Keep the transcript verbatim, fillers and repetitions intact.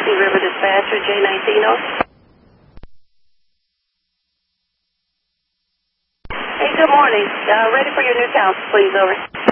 Santee River Dispatcher, J nineteen, over. Hey, good morning. Uh, ready for your new counts, please, over.